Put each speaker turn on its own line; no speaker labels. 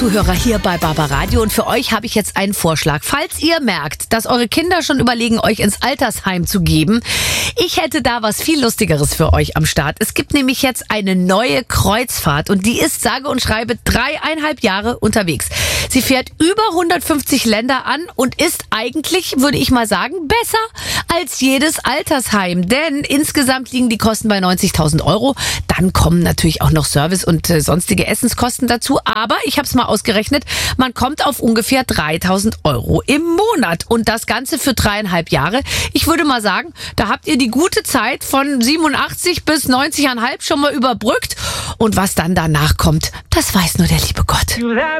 Zuhörer hier bei Barbaradio und für euch habe ich jetzt einen Vorschlag. Falls ihr merkt, dass eure Kinder schon überlegen, euch ins Altersheim zu geben, ich hätte da was viel Lustigeres für euch am Start. Es gibt nämlich jetzt eine neue Kreuzfahrt und die ist sage und schreibe 3,5 Jahre unterwegs. Sie fährt über 150 Länder an und ist eigentlich, würde ich mal sagen, besser als jedes Altersheim. Denn insgesamt liegen die Kosten bei 90.000 Euro. Dann kommen natürlich auch noch Service und sonstige Essenskosten dazu. Aber ich habe es mal ausgerechnet, man kommt auf ungefähr 3.000 Euro im Monat. Und das Ganze für 3,5 Jahre. Ich würde mal sagen, da habt ihr die gute Zeit von 87 bis 90,5 schon mal überbrückt. Und was dann danach kommt, das weiß nur der liebe Gott.